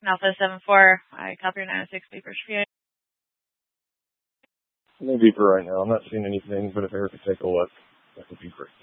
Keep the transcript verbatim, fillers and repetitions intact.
Alpha seven four, I copy your nine oh six beeper for you. No beeper right now. I'm not seeing anything, but if Eric could take a look, that would be great.